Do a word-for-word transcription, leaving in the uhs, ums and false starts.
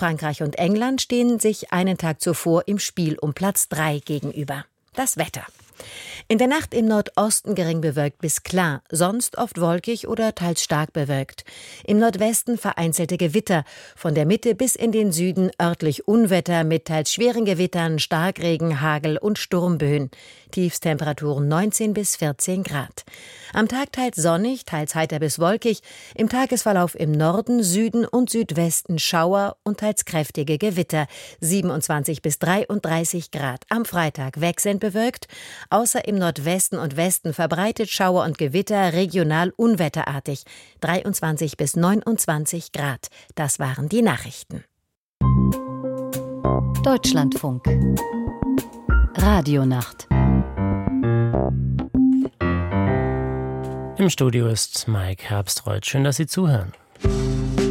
Frankreich und England stehen sich einen Tag zuvor im Spiel um Platz drei gegenüber. Das Wetter. In der Nacht im Nordosten gering bewölkt bis klar, sonst oft wolkig oder teils stark bewölkt. Im Nordwesten vereinzelte Gewitter, von der Mitte bis in den Süden örtlich Unwetter mit teils schweren Gewittern, Starkregen, Hagel und Sturmböen. Tiefstemperaturen neunzehn bis vierzehn Grad. Am Tag teils sonnig, teils heiter bis wolkig, im Tagesverlauf im Norden, Süden und Südwesten Schauer und teils kräftige Gewitter, siebenundzwanzig bis dreiunddreißig Grad. Am Freitag wechselnd bewölkt, außer im Nordwesten und Westen verbreitet Schauer und Gewitter regional unwetterartig, dreiundzwanzig bis neunundzwanzig Grad. Das waren die Nachrichten. Deutschlandfunk Radionacht. Im Studio ist Mike Herbstreuth. Schön, dass Sie zuhören.